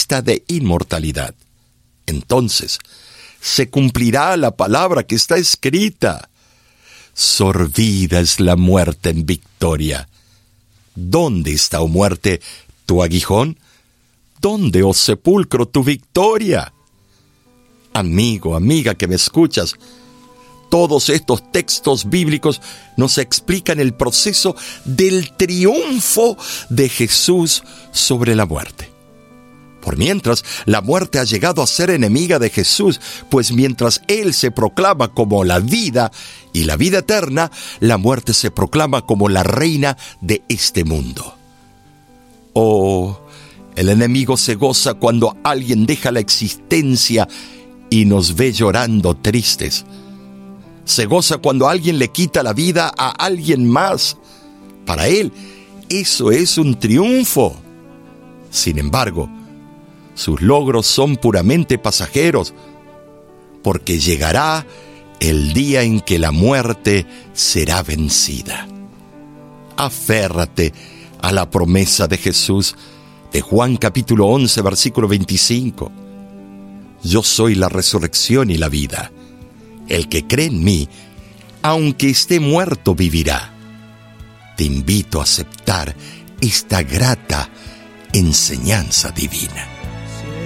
provista de inmortalidad. Entonces, se cumplirá la palabra que está escrita: sorbida es la muerte en victoria. ¿Dónde está, oh muerte, tu aguijón? ¿Dónde, oh sepulcro, tu victoria? Amigo, amiga que me escuchas, todos estos textos bíblicos nos explican el proceso del triunfo de Jesús sobre la muerte. Por mientras, la muerte ha llegado a ser enemiga de Jesús, pues mientras Él se proclama como la vida y la vida eterna, la muerte se proclama como la reina de este mundo. Oh, el enemigo se goza cuando alguien deja la existencia y nos ve llorando tristes. Se goza cuando alguien le quita la vida a alguien más. Para él, eso es un triunfo. Sin embargo, sus logros son puramente pasajeros, porque llegará el día en que la muerte será vencida. Aférrate a la promesa de Jesús de Juan capítulo 11, versículo 25. Yo soy la resurrección y la vida. El que cree en mí, aunque esté muerto, vivirá. Te invito a aceptar esta grata enseñanza divina.